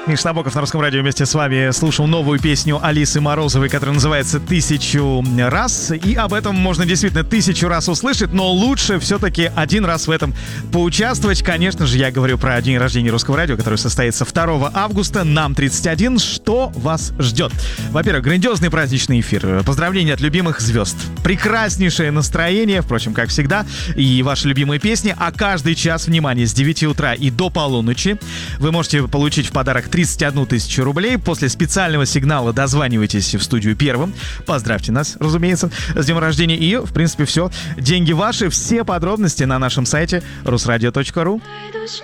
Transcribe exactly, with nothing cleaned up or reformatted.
Миш Набоков на Русском радио вместе с вами слушал новую песню Алисы Морозовой, которая называется «Тысячу раз». И об этом можно действительно тысячу раз услышать, но лучше все-таки один раз в этом поучаствовать. Конечно же, я говорю про день рождения Русского радио, который состоится второго августа. Нам тридцать один. Что вас ждет? Во-первых, грандиозный праздничный эфир. Поздравления от любимых звезд. Прекраснейшее настроение, впрочем, как всегда. И ваши любимые песни. А каждый час, внимание, с девяти утра и до полуночи вы можете получить в подарок тридцать одну тысячу рублей. После специального сигнала дозванивайтесь в студию первым. Поздравьте нас, разумеется, с днем рождения. И, в принципе, все. Деньги ваши. Все подробности на нашем сайте русрадио точка ру.